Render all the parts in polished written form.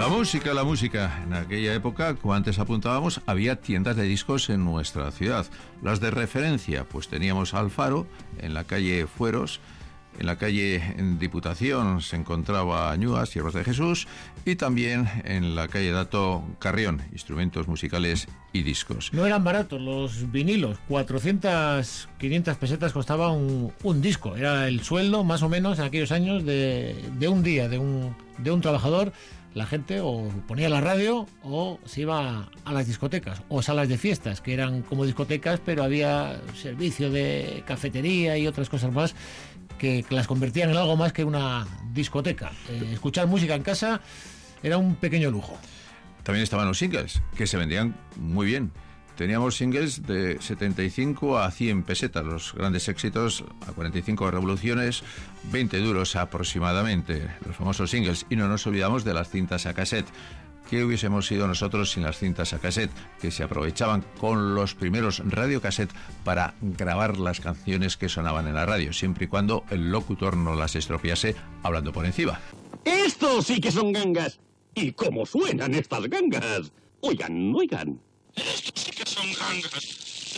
La música. En aquella época, como antes apuntábamos, había tiendas de discos en nuestra ciudad. Las de referencia, pues teníamos Alfaro, en la calle Fueros, en la calle Diputación se encontraba Ñúa, Siervas de Jesús, y también en la calle Dato Carrión, instrumentos musicales y discos. No eran baratos los vinilos, 400, 500 pesetas costaba un disco. Era el sueldo, más o menos, en aquellos años de un día, de un trabajador. La gente o ponía la radio o se iba a las discotecas o salas de fiestas, que eran como discotecas, pero había servicio de cafetería y otras cosas más que las convertían en algo más que una discoteca. Escuchar música en casa era un pequeño lujo. También estaban los singles, que se vendían muy bien. Teníamos singles de 75 a 100 pesetas, los grandes éxitos a 45 revoluciones, 20 duros aproximadamente, los famosos singles. Y no nos olvidamos de las cintas a cassette. ¿Qué hubiésemos sido nosotros sin las cintas a cassette, que se aprovechaban con los primeros radiocassette para grabar las canciones que sonaban en la radio, siempre y cuando el locutor no las estropease hablando por encima? ¡Estos sí que son gangas! ¿Y cómo suenan estas gangas? Oigan, oigan. Estos sí que son gangas.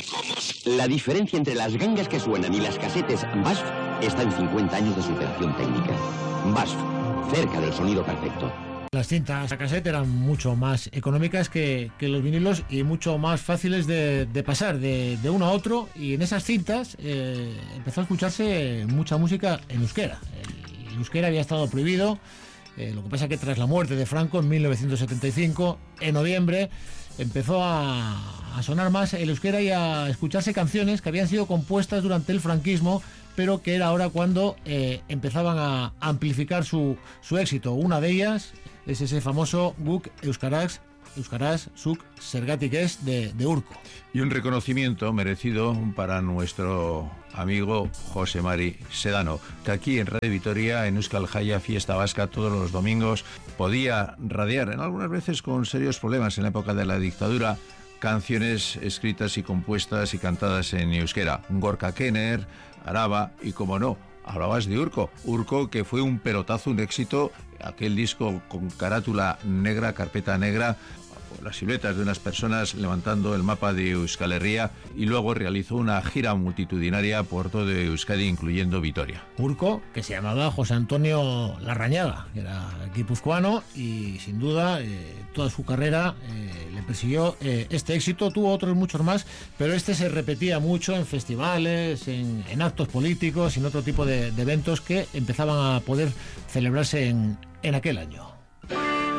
La diferencia entre las gangas que suenan y las casetes BASF está en 50 años de superación técnica. BASF, cerca del sonido perfecto. Las cintas a cassette eran mucho más económicas que los vinilos y mucho más fáciles de pasar de uno a otro, y en esas cintas empezó a escucharse mucha música en euskera. El euskera había estado prohibido, lo que pasa que tras la muerte de Franco en 1975, en noviembre, empezó a sonar más el euskera y a escucharse canciones que habían sido compuestas durante el franquismo, pero que era ahora cuando empezaban a amplificar su éxito. Una de ellas es ese famoso Guk Euskaraz Zuk Zergatik Ez de Urko. Y un reconocimiento merecido para nuestro amigo José Mari Sedano, que aquí en Radio Vitoria, en Euskal Jaya, Fiesta Vasca, todos los domingos, podía radiar, en algunas veces con serios problemas en la época de la dictadura, canciones escritas y compuestas y cantadas en euskera. Gorka Kenner, Araba y, como no, hablabas de Urko, que fue un pelotazo, un éxito, aquel disco con carátula negra, carpeta negra, las siluetas de unas personas levantando el mapa de Euskal Herria, y luego realizó una gira multitudinaria por todo Euskadi, incluyendo Vitoria. Urko, que se llamaba José Antonio Larrañaga, que era guipuzcoano, y sin duda toda su carrera le persiguió este éxito. Tuvo otros muchos más, pero este se repetía mucho en festivales, en actos políticos y en otro tipo de eventos que empezaban a poder celebrarse en aquel año.